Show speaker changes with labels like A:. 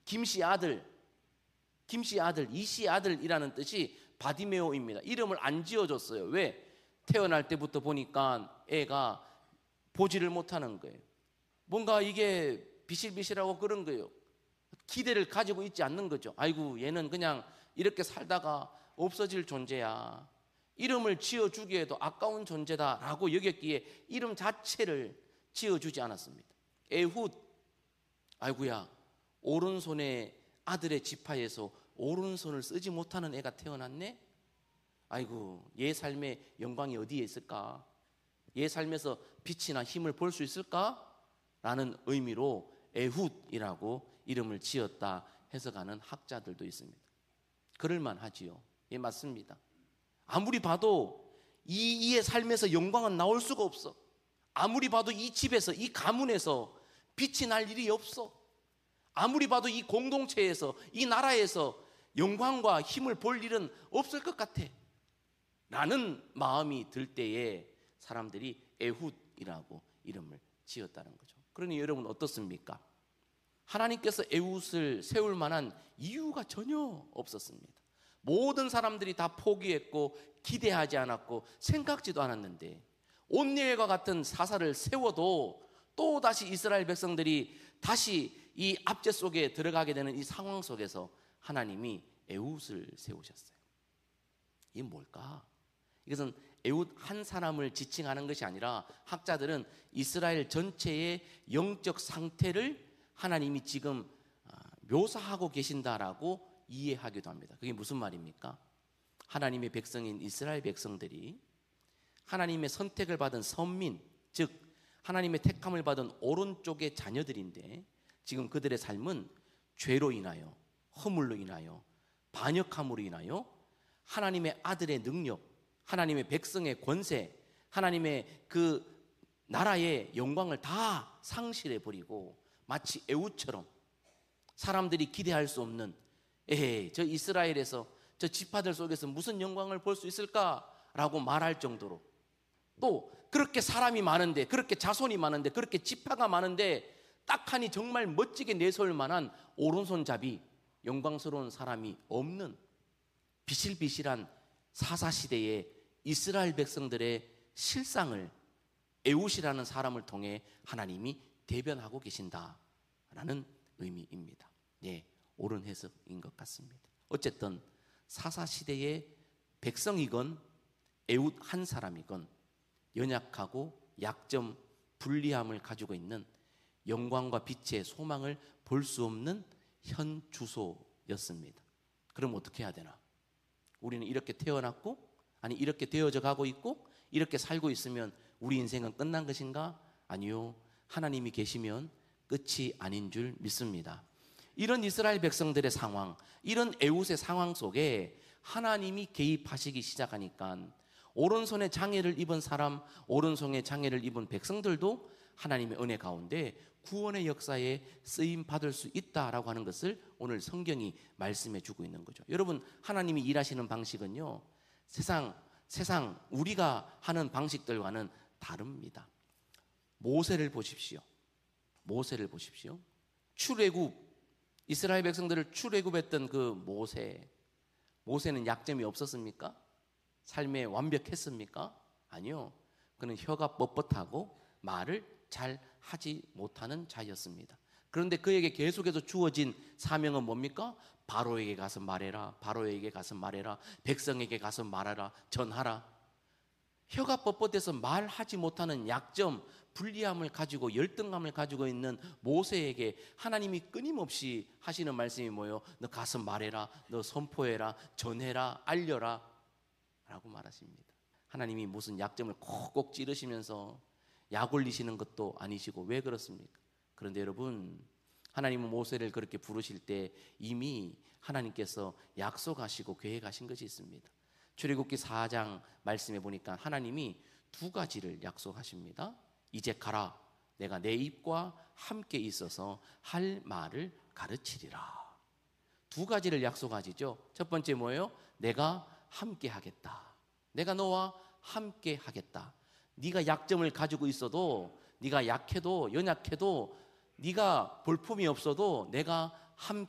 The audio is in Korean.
A: 김씨 아들, 이씨 아들이라는 뜻이 바디메오입니다. 이름을 안 지어줬어요. 왜? 태어날 때부터 보니까 애가 보지를 못하는 거예요. 뭔가 이게 비실비실하고 그런 거예요. 기대를 가지고 있지 않는 거죠. 아이고, 얘는 그냥 이렇게 살다가 없어질 존재야. 이름을 지어주기에도 아까운 존재다라고 여겼기에 이름 자체를 지어주지 않았습니다. 에훗, 아이고야, 오른손에 아들의 지파에서 오른손을 쓰지 못하는 애가 태어났네? 아이고, 얘 삶의 영광이 어디에 있을까? 얘 삶에서 빛이나 힘을 볼 수 있을까? 라는 의미로 에훗이라고 이름을 지었다 해석하는 학자들도 있습니다. 그럴만 하지요. 예, 맞습니다. 아무리 봐도 이의 삶에서 영광은 나올 수가 없어. 아무리 봐도 이 집에서, 이 가문에서 빛이 날 일이 없어. 아무리 봐도 이 공동체에서, 이 나라에서 영광과 힘을 볼 일은 없을 것 같아 라는 마음이 들 때에 사람들이 에훗이라고 이름을 지었다는 거죠. 그러니 여러분 어떻습니까? 하나님께서 에훗을 세울 만한 이유가 전혀 없었습니다. 모든 사람들이 다 포기했고 기대하지 않았고 생각지도 않았는데 온니엘과 같은 사사를 세워도 또 다시 이스라엘 백성들이 다시 이 압제 속에 들어가게 되는 이 상황 속에서 하나님이 에훗을 세우셨어요. 이게 뭘까? 이것은 에훗 한 사람을 지칭하는 것이 아니라 학자들은 이스라엘 전체의 영적 상태를 하나님이 지금 묘사하고 계신다라고 이해하기도 합니다. 그게 무슨 말입니까? 하나님의 백성인 이스라엘 백성들이 하나님의 선택을 받은 선민, 즉 하나님의 택함을 받은 오른쪽의 자녀들인데 지금 그들의 삶은 죄로 인하여, 허물로 인하여, 반역함으로 인하여 하나님의 아들의 능력, 하나님의 백성의 권세, 하나님의 그 나라의 영광을 다 상실해버리고 마치 에훗처럼 사람들이 기대할 수 없는 저 이스라엘에서 저 지파들 속에서 무슨 영광을 볼 수 있을까라고 말할 정도로 또 그렇게 사람이 많은데 그렇게 자손이 많은데 그렇게 지파가 많은데 딱하니 정말 멋지게 내세울 만한 오른손잡이 영광스러운 사람이 없는 비실비실한 사사시대의 이스라엘 백성들의 실상을 에훗이라는 사람을 통해 하나님이 대변하고 계신다라는 의미입니다. 예, 옳은 해석인 것 같습니다. 어쨌든 사사시대의 백성이건 에훗 한 사람이건 연약하고 약점, 불리함을 가지고 있는 영광과 빛의 소망을 볼 수 없는 현 주소였습니다. 그럼 어떻게 해야 되나? 우리는 이렇게 태어났고, 아니 이렇게 되어져 가고 있고, 이렇게 살고 있으면 우리 인생은 끝난 것인가? 아니요. 하나님이 계시면 끝이 아닌 줄 믿습니다. 이런 이스라엘 백성들의 상황, 이런 에훗의 상황 속에 하나님이 개입하시기 시작하니까 오른손에 장애를 입은 사람, 오른손에 장애를 입은 백성들도 하나님의 은혜 가운데 구원의 역사에 쓰임 받을 수 있다라고 하는 것을 오늘 성경이 말씀해 주고 있는 거죠. 여러분, 하나님이 일하시는 방식은요, 세상 우리가 하는 방식들과는 다릅니다. 모세를 보십시오. 출애굽, 이스라엘 백성들을 출애굽했던 그 모세는 약점이 없었습니까? 삶에 완벽했습니까? 아니요. 그는 혀가 뻣뻣하고 말을 잘 하지 못하는 자였습니다. 그런데 그에게 계속해서 주어진 사명은 뭡니까? 바로에게 가서 말해라. 바로에게 가서 말해라. 백성에게 가서 말하라. 전하라. 혀가 뻣뻣해서 말하지 못하는 약점, 불리함을 가지고 열등감을 가지고 있는 모세에게 하나님이 끊임없이 하시는 말씀이 뭐예요? 너 가서 말해라. 너 선포해라. 전해라. 알려라. 라고 말하십니다. 하나님이 무슨 약점을 콕콕 찌르시면서 약 올리시는 것도 아니시고 왜 그렇습니까? 그런데 여러분, 하나님은 모세를 그렇게 부르실 때 이미 하나님께서 약속하시고 계획하신 것이 있습니다. 출애굽기 4장 말씀해 보니까 하나님이 두 가지를 약속하십니다. 이제 가라. 내가 내 입과 함께 있어서 할 말을 가르치리라. 두 가지를 약속하시죠. 첫 번째 뭐예요? 내가 함께 하겠다. 내가 너와 함께 하겠다. 네가 약점을 가지고 있어도, 네가 약해도 연약해도, 네가 볼품이 없어도 내가 함께